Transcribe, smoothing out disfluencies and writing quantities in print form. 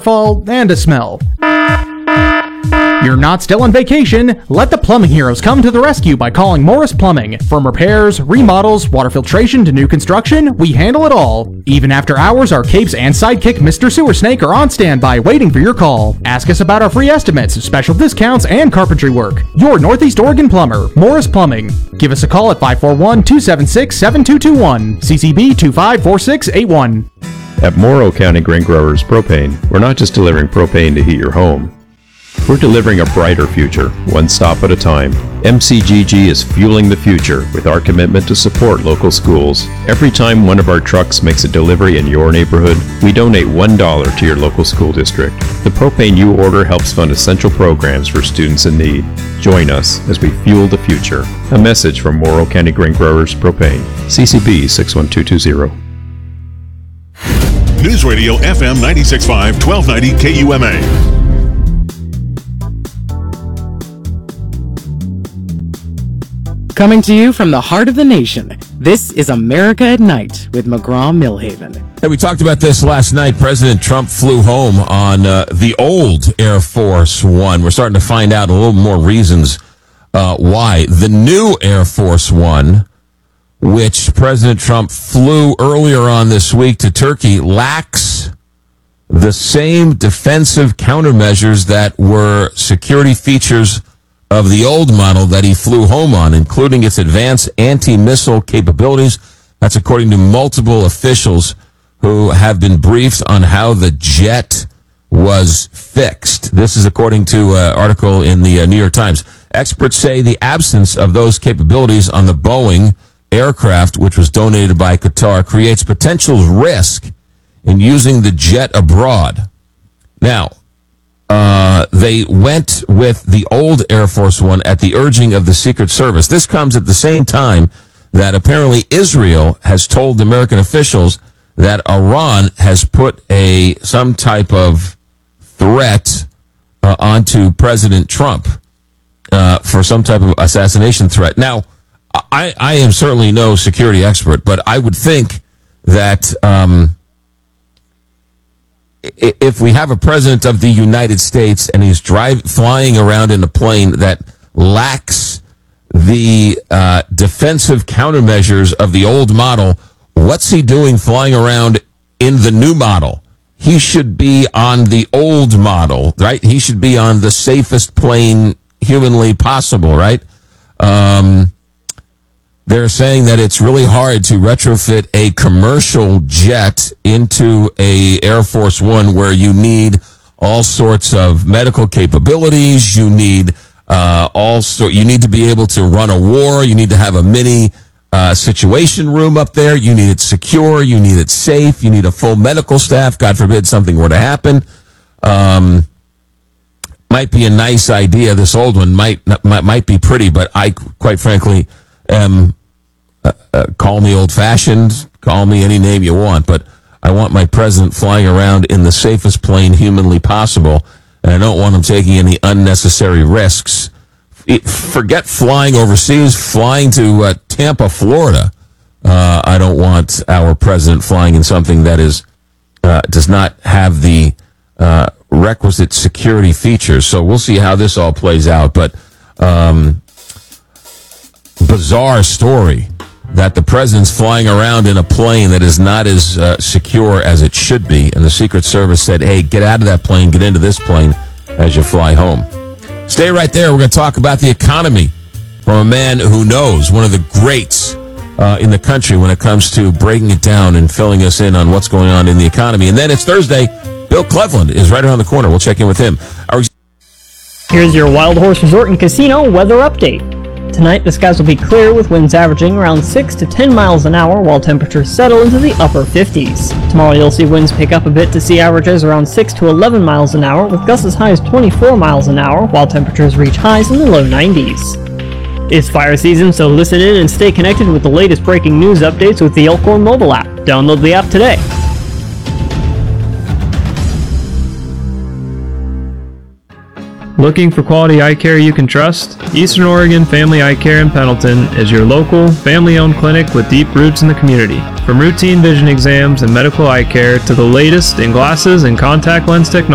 waterfall, and a smell. You're not still on vacation? Let the plumbing heroes come to the rescue by calling Morris Plumbing. From repairs, remodels, water filtration to new construction, we handle it all. Even after hours, our capes and sidekick Mr. Sewer Snake are on standby waiting for your call. Ask us about our free estimates, special discounts, and carpentry work. Your Northeast Oregon plumber, Morris Plumbing. Give us a call at 541-276-7221, CCB 254681. At Morrow County Grain Growers Propane, we're not just delivering propane to heat your home. We're delivering a brighter future, one stop at a time. MCGG is fueling the future with our commitment to support local schools. Every time one of our trucks makes a delivery in your neighborhood, we donate $1 to your local school district. The propane you order helps fund essential programs for students in need. Join us as we fuel the future. A message from Morrow County Grain Growers Propane, CCB 61220. News Radio FM 96.5, 1290 KUMA. Coming to you from the heart of the nation, this is America at Night with McGraw-Millhaven. Hey, we talked about this last night. President Trump flew home on the old Air Force One. We're starting to find out a little more reasons why. The new Air Force One, which President Trump flew earlier on this week to Turkey, lacks the same defensive countermeasures that were security features of the old model that he flew home on, including its advanced anti-missile capabilities. That's according to multiple officials who have been briefed on how the jet was fixed. This is according to an article in the New York Times. Experts say the absence of those capabilities on the Boeing aircraft, which was donated by Qatar, creates potential risk in using the jet abroad. Now, they went with the old Air Force One at the urging of the Secret Service. This comes at the same time that apparently Israel has told American officials that Iran has put some type of threat onto President Trump for some type of assassination threat. Now, I am certainly no security expert, but I would think that if we have a president of the United States and he's flying around in a plane that lacks the defensive countermeasures of the old model, what's he doing flying around in the new model? He should be on the old model, right? He should be on the safest plane humanly possible, right? They're saying that it's really hard to retrofit a commercial jet into a Air Force One where you need all sorts of medical capabilities. You need you need to be able to run a war. You need to have a mini situation room up there. You need it secure. You need it safe. You need a full medical staff. God forbid something were to happen. Might be a nice idea. This old one might be pretty, but I, quite frankly, call me old-fashioned, call me any name you want, but I want my president flying around in the safest plane humanly possible, and I don't want him taking any unnecessary risks. Forget flying overseas, flying to Tampa, Florida. I don't want our president flying in something that does not have the requisite security features. So we'll see how this all plays out, but bizarre story that the president's flying around in a plane that is not as secure as it should be, and the Secret Service said, hey, get out of that plane, get into this plane as you fly home. Stay right there. We're going to talk about the economy from a man who knows, one of the greats in the country when it comes to breaking it down and filling us in on what's going on in the economy. And then it's Thursday. Bill Cleveland is right around the corner. We'll check in with him. Here's your Wild Horse Resort and Casino weather update. Tonight, the skies will be clear with winds averaging around 6 to 10 miles an hour while temperatures settle into the upper 50s. Tomorrow, you'll see winds pick up a bit to see averages around 6 to 11 miles an hour with gusts as high as 24 miles an hour while temperatures reach highs in the low 90s. It's fire season, so listen in and stay connected with the latest breaking news updates with the Elkhorn mobile app. Download the app today. Looking for quality eye care you can trust? Eastern Oregon Family Eye Care in Pendleton is your local, family-owned clinic with deep roots in the community. From routine vision exams and medical eye care to the latest in glasses and contact lens technology,